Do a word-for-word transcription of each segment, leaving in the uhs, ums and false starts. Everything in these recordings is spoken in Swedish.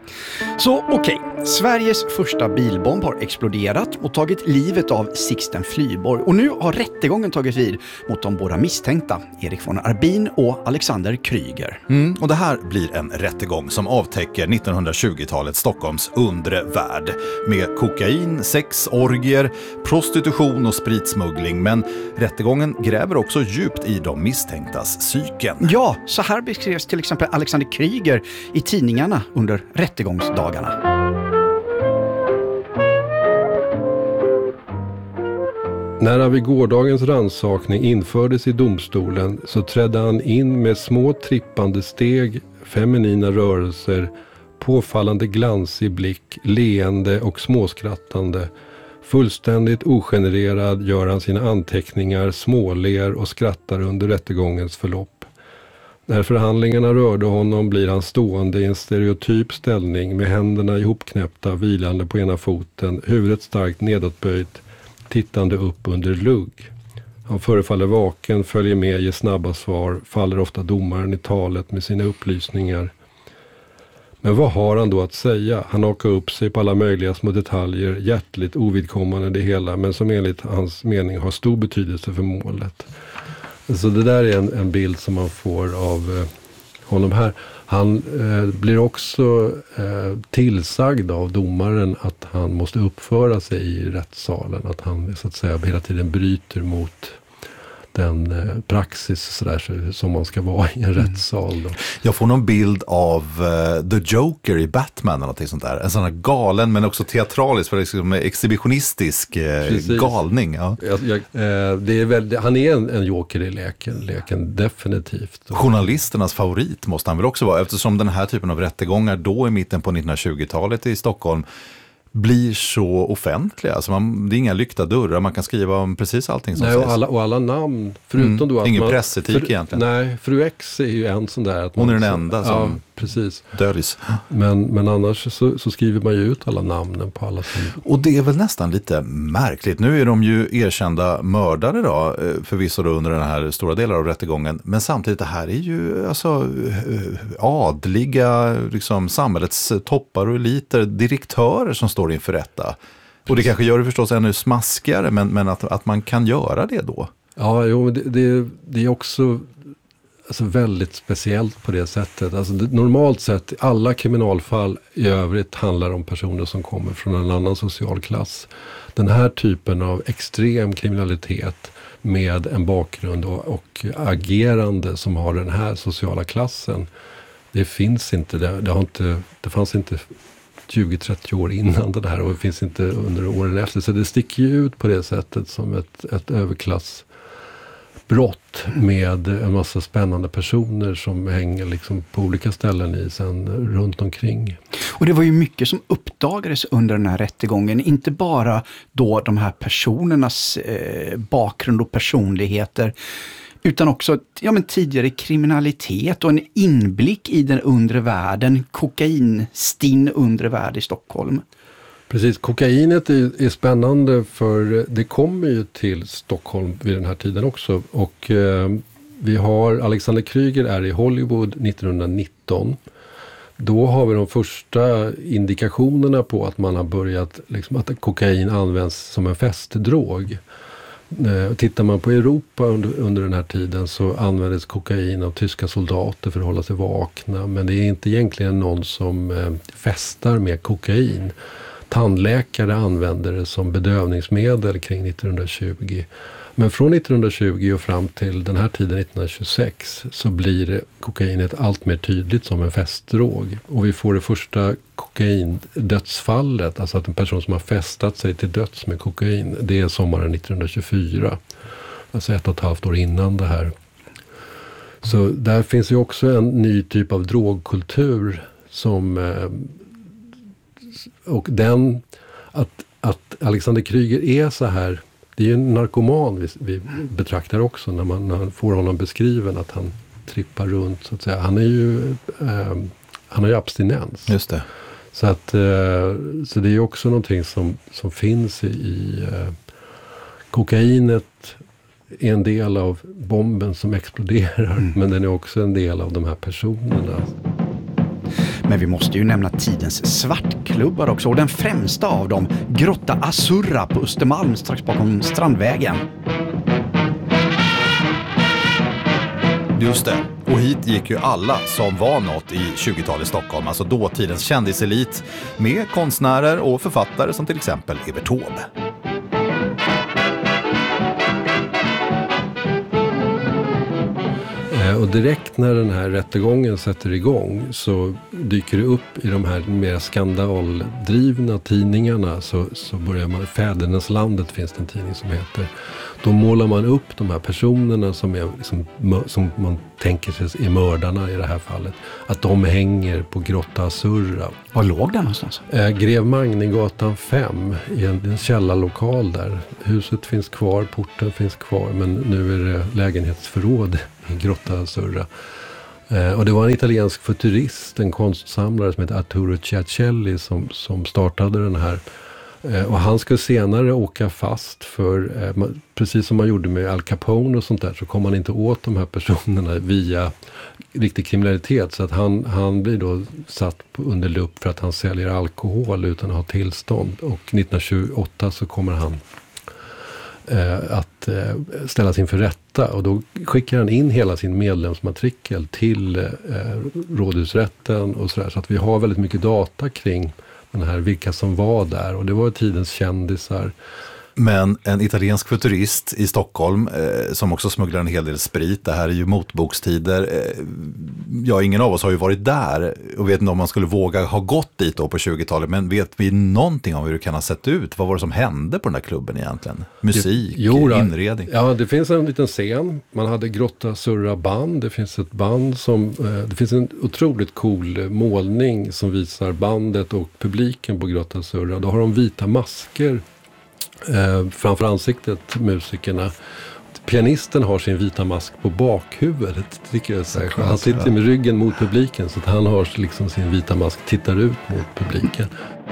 Så okej, okay. Sveriges första bilbomb har exploderat och tagit livet av Sixten Flyborg. Och nu har rättegången tagit vid mot de båda misstänkta, Erik von Arbin och Alexander Kryger. Mm, och det här blir en rättegång som avtäcker nittonhundratjugotalets Stockholms undre värld. Med kokain, sex, orgier, prostitution och spritsmuggling. Men rättegången gräver också djupt i de misstänktas psyken. Ja, så här beskrevs till exempel Alexander Kryger i tidningarna under rättegångsdagarna. När han vid gårdagens rannsakning infördes i domstolen så trädde han in med små trippande steg, feminina rörelser, påfallande glansig blick, leende och småskrattande. Fullständigt ogenererad gör han sina anteckningar, småler och skrattar under rättegångens förlopp. När förhandlingarna rörde honom blir han stående i en stereotyp ställning med händerna ihopknäppta, vilande på ena foten, huvudet starkt nedåtböjt, tittande upp under lugg. Han förefaller vaken, följer med, ger snabba svar, faller ofta domaren i talet med sina upplysningar. Men vad har han då att säga? Han hakar upp sig på alla möjliga små detaljer, hjärtligt ovidkommande det hela, men som enligt hans mening har stor betydelse för målet. Så det där är en, en bild som man får av eh, honom här. Han eh, blir också eh, tillsagd av domaren att han måste uppföra sig i rättssalen. Att han så att säga hela tiden bryter mot den eh, praxis så där, som man ska vara i en mm. rättssal. Då. Jag får någon bild av uh, The Joker i Batman eller något sånt där. En sån här galen men också teatralisk, för liksom exhibitionistisk uh, galning. Ja. Jag, jag, eh, det är väl, han är en, en joker i leken, leken definitivt. Journalisternas favorit måste han väl också vara, eftersom den här typen av rättegångar då i mitten på nittonhundratjugotalet i Stockholm blir så offentliga. Alltså man, det är inga lyckta dörrar. Man kan skriva om precis allting som nej, sägs. Och alla, och alla namn. Förutom mm, då att ingen man, pressetik för, egentligen. Nej, fru X är ju en sån där. Att hon man, är den enda som ja, precis. döljs. Men, men annars så, så skriver man ju ut alla namnen på alla som... Och det är väl nästan lite märkligt. Nu är de ju erkända mördare då, förvisso då under den här stora delen av rättegången. Men samtidigt, det här är ju alltså adliga liksom, samhällets toppar och eliter, direktörer som står inför rätta. Och det kanske gör det förstås ännu smaskigare, men, men att, att man kan göra det då. Ja, jo, det, det, det är också alltså, väldigt speciellt på det sättet. Alltså, det, normalt sett, alla kriminalfall i övrigt handlar om personer som kommer från en annan social klass. Den här typen av extrem kriminalitet med en bakgrund och, och agerande som har den här sociala klassen, det finns inte. Det, det, har inte, det fanns inte tjugo trettio år innan det här och det finns inte under åren efter. Så det sticker ju ut på det sättet som ett, ett överklassbrott med en massa spännande personer som hänger liksom på olika ställen i sen runt omkring. Och det var ju mycket som uppdagades under den här rättegången. Inte bara då de här personernas eh, bakgrund och personligheter, utan också ja, men tidigare kriminalitet och en inblick i den undre världen, kokainstinn undre värld i Stockholm. Precis, kokainet är, är spännande för det kommer ju till Stockholm vid den här tiden också. Och eh, vi har Alexander Kryger är i Hollywood nittonhundranitton. Då har vi de första indikationerna på att man har börjat, liksom, att kokain används som en festdrog. Tittar man på Europa under, under den här tiden så användes kokain av tyska soldater för att hålla sig vakna. Men det är inte egentligen någon som eh, festar med kokain. Tandläkare använder det som bedövningsmedel kring nittonhundratjugo. Men från nittonhundratjugo och fram till den här tiden nittonhundratjugosex så blir kokainet allt mer tydligt som en festdrog. Och vi får det första kokaindödsfallet, alltså att en person som har festat sig till döds med kokain, det är sommaren nittonhundratjugofyra. Alltså ett och ett halvt år innan det här. Så där finns ju också en ny typ av drogkultur som... Och den... Att, att Alexander Kryger är så här... Det är ju en narkoman vi, vi betraktar också när man, när man får honom beskriven att han trippar runt så att säga. Han är ju eh, han har ju abstinens. Just det. Så att eh, så det är ju också någonting som som finns i, i eh, kokainet är en del av bomben som exploderar, mm. men den är också en del av de här personerna. Men vi måste ju nämna tidens svartklubbar också, och den främsta av dem, Grotta Azzurra på Östermalm strax bakom Strandvägen. Just det. Och hit gick ju alla som var något i tjugotalet Stockholm, alltså dåtidens kändiselit, med konstnärer och författare som till exempel Evert Taube. Och direkt när den här rättegången sätter igång så dyker det upp i de här mer skandaldrivna tidningarna, så, så börjar man, Fäderneslandet finns det en tidning som heter. Då målar man upp de här personerna som, är, liksom, som man tänker sig är mördarna i det här fallet. Att de hänger på Grotta Azzurra. Var låg den någonstans? Eh, Grev Magnegatan fem i en, en källarlokal där. Huset finns kvar, porten finns kvar, men nu är det lägenhetsförråd i Grotta Azzurra. Eh, och det var en italiensk futurist, en konstsamlare som heter Arturo Ciacelli som, som startade den här. Och han skulle senare åka fast för, precis som man gjorde med Al Capone och sånt där, så kom man inte åt de här personerna via riktig kriminalitet. Så att han, han blir då satt under lupp för att han säljer alkohol utan att ha tillstånd. Och nittonhundratjugoåtta så kommer han eh, att eh, ställas inför rätta. Och då skickar han in hela sin medlemsmatrikel till eh, rådhusrätten och sådär. Så att vi har väldigt mycket data kring den här, vilka som var där, och det var tidens kändisar. Men en italiensk futurist i Stockholm eh, som också smugglar en hel del sprit, det här är ju motbokstider. Eh, ja, ingen av oss har ju varit där och vet inte om man skulle våga ha gått dit då på tjugotalet, men vet vi någonting om hur det kan ha sett ut? Vad var det som hände på den här klubben egentligen? Musik, det, jo, inredning? Ja, det finns en liten scen. Man hade Grotta Azzurra band. Det finns ett band som, eh, det finns en otroligt cool målning som visar bandet och publiken på Grotta Azzurra. Då har de vita masker Eh, framför ansiktet, musikerna. Pianisten har sin vita mask på bakhuvudet, tycker jag säger. Han sitter med ryggen mot publiken, så att han har liksom sin vita mask, tittar ut mot publiken.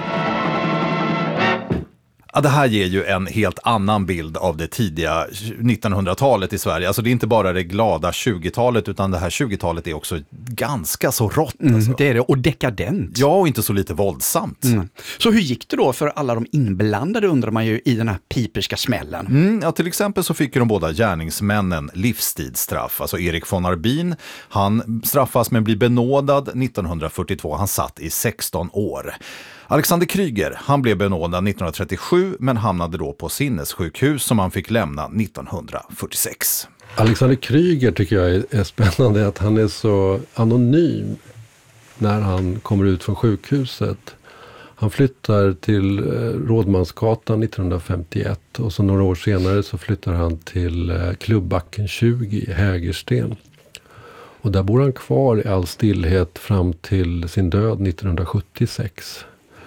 Ja, det här ger ju en helt annan bild av det tidiga nittonhundratalet i Sverige. Alltså det är inte bara det glada tjugotalet, utan det här tjugotalet är också ganska så rått. Mm, alltså. Det är det, och dekadent. Ja, och inte så lite våldsamt. Mm. Så hur gick det då för alla de inblandade, undrar man ju, i den här piperska smällen? Mm, ja, till exempel så fick ju de båda gärningsmännen livstidsstraff. Alltså Erik von Arbin, han straffas men blir benådad nittonhundrafyrtiotvå. Han satt i sexton år. Alexander Kryger, han blev benådad nittonhundratrettiosju men hamnade då på sinnessjukhus som han fick lämna nittonhundrafyrtiosex. Alexander Kryger tycker jag är, är spännande, att han är så anonym när han kommer ut från sjukhuset. Han flyttar till eh, Rådmansgatan nittonhundrafemtioett och så några år senare så flyttar han till eh, Klubbacken tjugo i Hägersten. Och där bor han kvar i all stillhet fram till sin död nittonhundrasjuttiosex.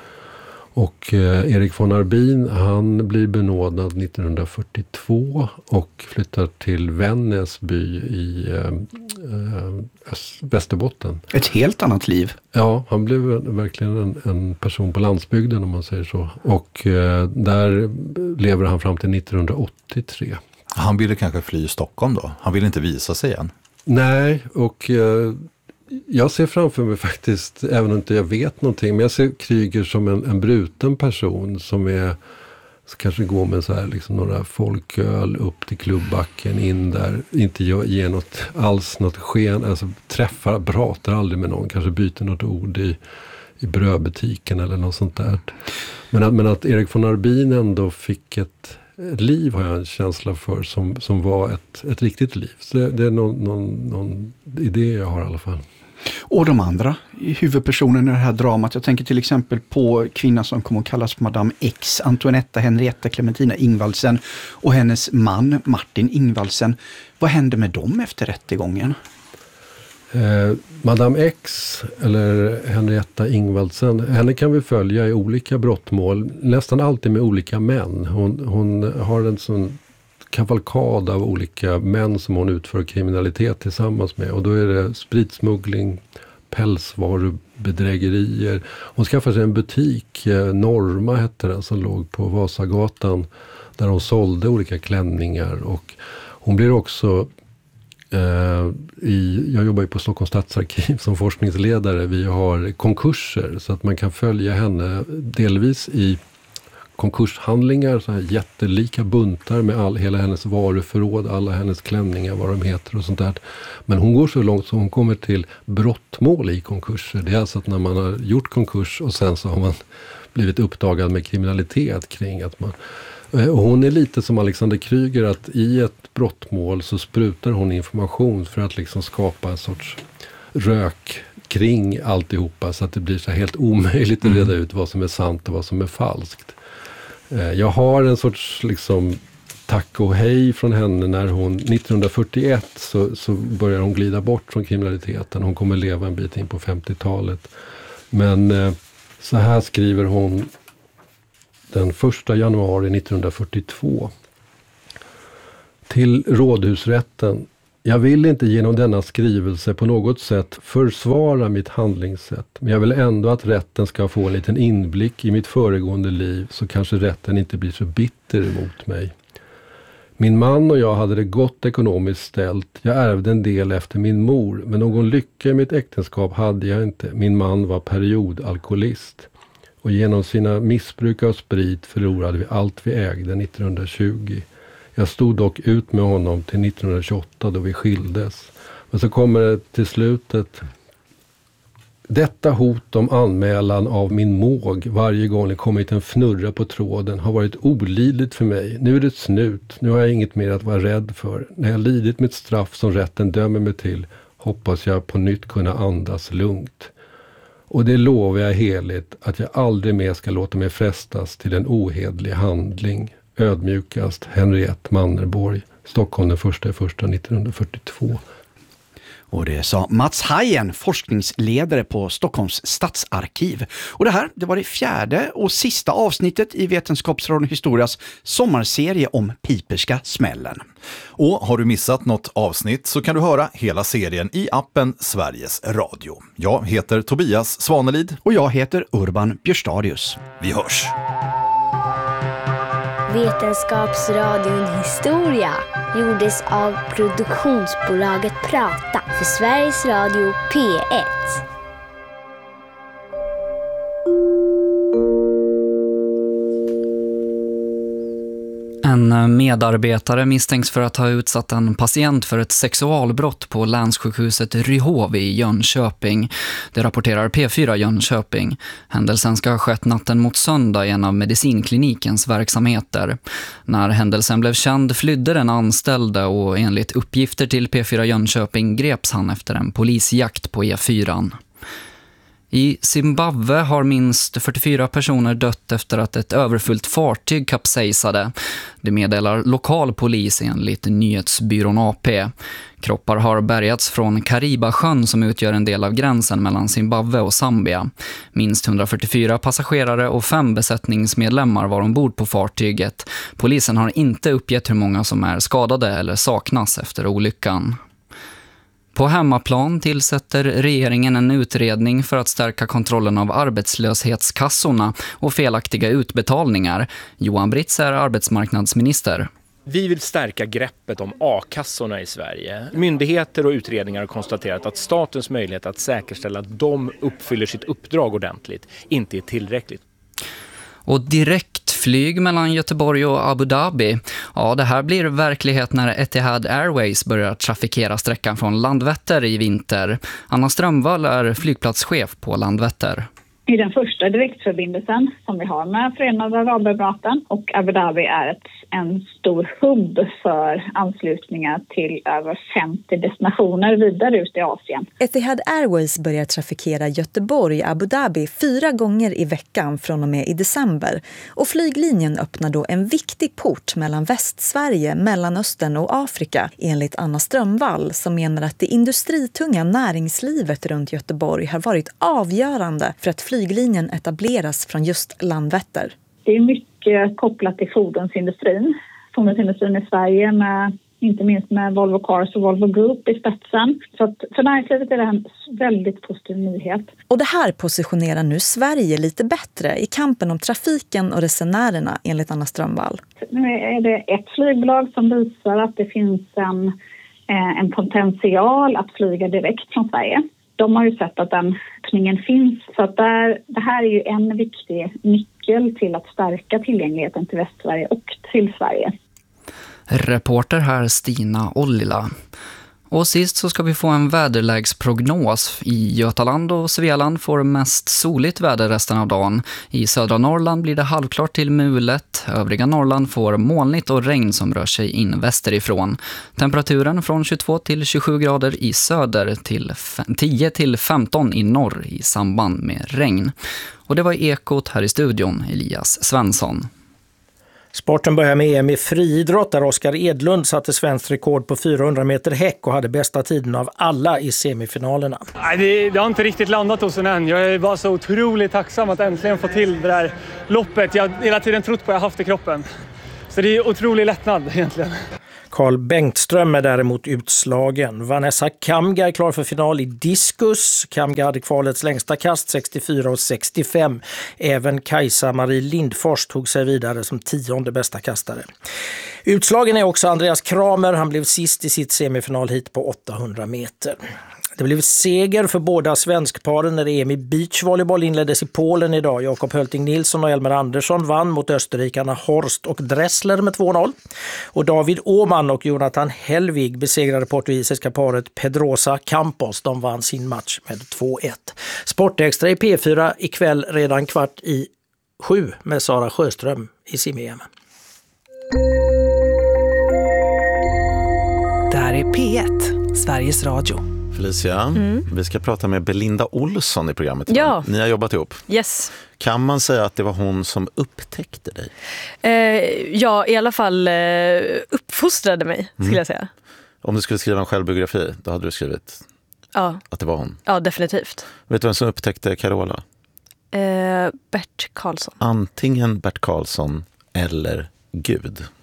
Och eh, Erik von Arbin, han blir benådad nittonhundrafyrtiotvå och flyttar till Vännäsby i eh, eh, Västerbotten. Ett helt annat liv. Ja, han blev verkligen en, en person på landsbygden, om man säger så. Och eh, där lever han fram till nittonhundraåttiotre. Han ville kanske fly i Stockholm då? Han ville inte visa sig igen? Nej, och eh, jag ser framför mig faktiskt, även om inte jag vet någonting, men jag ser Kryger som en, en bruten person som är, så kanske går med så här liksom några folköl upp till Klubbacken, in där, inte ger något alls något sken, alltså träffar, pratar aldrig med någon, kanske byter något ord i, i brödbutiken eller något sånt där. Men att, men att Erik von Arbin ändå fick ett Ett liv, har jag en känsla för, som, som var ett, ett riktigt liv. Så det, det är någon, någon, någon idé jag har i alla fall. Och de andra huvudpersonen i det här dramat, jag tänker till exempel på kvinnan som kommer att kallas Madame X, Antoinetta Henrietta Clementina Ingvaldsen, och hennes man Martin Ingvaldsen. Vad hände med dem efter rättegången? Eh, Madame X, eller Henrietta Ingvaldsen, henne kan vi följa i olika brottmål, nästan alltid med olika män. Hon, hon har en sån kavalkad av olika män som hon utför kriminalitet tillsammans med, och då är det spritsmuggling, pälsvarubedrägerier. Hon skaffade sig en butik, eh, Norma hette den, som låg på Vasagatan, där hon sålde olika klänningar, och hon blir också Eh, i, jag jobbar ju på Stockholms stadsarkiv som forskningsledare. Vi har konkurser så att man kan följa henne delvis i konkurshandlingar, så här jättelika buntar med all, hela hennes varuförråd, alla hennes klänningar, vad de heter och sånt där. Men hon går så långt så hon kommer till brottmål i konkurser. Det är alltså att när man har gjort konkurs och sen så har man blivit uppdagad med kriminalitet kring att man... Och hon är lite som Alexander Kryger, att i ett brottmål så sprutar hon information för att liksom skapa en sorts rök kring alltihopa så att det blir så helt omöjligt att reda ut vad som är sant och vad som är falskt. Jag har en sorts liksom tack och hej från henne när hon nittonhundrafyrtioett så, så börjar hon glida bort från kriminaliteten. Hon kommer leva en bit in på femtiotalet. Men eh, så här skriver hon den första januari nittonhundrafyrtiotvå. Till rådhusrätten. Jag vill inte genom denna skrivelse på något sätt försvara mitt handlingssätt. Men jag vill ändå att rätten ska få en liten inblick i mitt föregående liv så kanske rätten inte blir så bitter emot mig. Min man och jag hade det gott ekonomiskt ställt. Jag ärvde en del efter min mor, men någon lycka i mitt äktenskap hade jag inte. Min man var periodalkoholist. Och genom sina missbruk av sprit förlorade vi allt vi ägde nittonhundratjugo. Jag stod dock ut med honom till nittonhundratjugoåtta då vi skildes. Men så kommer det till slutet. Detta hot om anmälan av min måg varje gång det kommit en fnurra på tråden har varit olidligt för mig. Nu är det snut. Nu har jag inget mer att vara rädd för. När jag lidit mitt straff som rätten dömer mig till hoppas jag på nytt kunna andas lugnt. Och det lovar jag heligt att jag aldrig mer ska låta mig frestas till en ohedlig handling. Ödmjukast Henriette Mannerborg, Stockholm den första första nittonhundrafyrtiotvå. Och det sa Mats Hajen, forskningsledare på Stockholms stadsarkiv. Och det här, det var det fjärde och sista avsnittet i Vetenskapsradion Historias sommarserie om Piperska smällen. Och har du missat något avsnitt så kan du höra hela serien i appen Sveriges Radio. Jag heter Tobias Svanelid. Och jag heter Urban Björstadius. Vi hörs! Vetenskapsradion Historia gjordes av produktionsbolaget Prata för Sveriges Radio P ett. En medarbetare misstänks för att ha utsatt en patient för ett sexualbrott på länssjukhuset Ryhov i Jönköping. Det rapporterar P fyra Jönköping. Händelsen ska ha skett natten mot söndag i en av medicinklinikens verksamheter. När händelsen blev känd flydde den anställde och enligt uppgifter till P fyra Jönköping greps han efter en polisjakt på E fyra. I Zimbabwe har minst fyrtiofyra personer dött efter att ett överfullt fartyg kapsejsade. Det meddelar lokal polis enligt nyhetsbyrån A P. Kroppar har bärgats från Karibasjön som utgör en del av gränsen mellan Zimbabwe och Zambia. Minst hundrafyrtiofyra passagerare och fem besättningsmedlemmar var ombord på fartyget. Polisen har inte uppgett hur många som är skadade eller saknas efter olyckan. På hemmaplan tillsätter regeringen en utredning för att stärka kontrollen av arbetslöshetskassorna och felaktiga utbetalningar. Johan Britz är arbetsmarknadsminister. Vi vill stärka greppet om a-kassorna i Sverige. Myndigheter och utredningar har konstaterat att statens möjlighet att säkerställa att de uppfyller sitt uppdrag ordentligt inte är tillräckligt. Och direktflyg mellan Göteborg och Abu Dhabi. Ja, det här blir verklighet när Etihad Airways börjar trafikera sträckan från Landvetter i vinter. Anna Strömvall är flygplatschef på Landvetter. Det är den första direktförbindelsen som vi har med Förenade Arabemiraten och Abu Dhabi är ett, en stor hubb för anslutningar till över femtio destinationer vidare ut i Asien. Etihad Airways börjar trafikera Göteborg och Abu Dhabi fyra gånger i veckan från och med i december. Och flyglinjen öppnar då en viktig port mellan Västsverige, Mellanöstern och Afrika enligt Anna Strömvall som menar att det industritunga näringslivet runt Göteborg har varit avgörande för att flyglinjen etableras från just Landvetter. Det är mycket kopplat till fordonsindustrin. Fordonsindustrin i Sverige med, inte minst med Volvo Cars och Volvo Group i spetsen. Så att för näringslivet är det en väldigt positiv nyhet. Och det här positionerar nu Sverige lite bättre i kampen om trafiken och resenärerna enligt Anna Strömvall. Nu är det ett flygbolag som visar att det finns en en potential att flyga direkt från Sverige. De har ju sett att den öppningen finns. Så att där, det här är ju en viktig nyckel till att stärka tillgängligheten till Västsverige och till Sverige. Reporter här Stina Ollila. Och sist så ska vi få en väderlägsprognos. I Götaland och Svealand får mest soligt väder resten av dagen. I södra Norrland blir det halvklart till mulet. Övriga Norrland får molnigt och regn som rör sig in västerifrån. Temperaturen från tjugotvå till tjugosju grader i söder till tio till femton i norr i samband med regn. Och det var Ekot här i studion, Elias Svensson. Sporten börjar med E M i friidrott där Oskar Edlund satte svenskt rekord på fyrahundra meter häck och hade bästa tiden av alla i semifinalerna. Nej, det, det har inte riktigt landat hos en än. Jag är bara så otroligt tacksam att äntligen få till det där loppet. Jag har hela tiden trott på att jag haft i kroppen. Så det är otrolig lättnad egentligen. Carl Bengtström är däremot utslagen. Vanessa Kamga är klar för final i diskus. Kamga hade kvalets längsta kast, sextiofyra och sextiofem. Även Kajsa Marie Lindfors tog sig vidare som tionde bästa kastare. Utslagen är också Andreas Kramer. Han blev sist i sitt semifinal hit på åttahundra meter. Det blev seger för båda svenskparen när E M i beachvolleyboll inleddes i Polen idag. Jakob Hölting Nilsson och Elmer Andersson vann mot österrikarna Horst och Dressler med två noll. Och David Åman och Jonathan Helvig besegrade portugisiska paret Pedrosa Campos. De vann sin match med två ett. Sportextra i P fyra ikväll redan kvart i sju med Sara Sjöström i sim-E M. Det här är P ett, Sveriges Radio. Felicia, mm. vi ska prata med Belinda Olsson i programmet. Ja. Ni har jobbat ihop. Yes. Kan man säga att det var hon som upptäckte dig? Eh, ja, i alla fall eh, uppfostrade mig, skulle mm. jag säga. Om du skulle skriva en självbiografi, då hade du skrivit ja. att det var hon. Ja, definitivt. Vet du vem som upptäckte Carola? Eh, Bert Karlsson. Antingen Bert Karlsson eller Gud.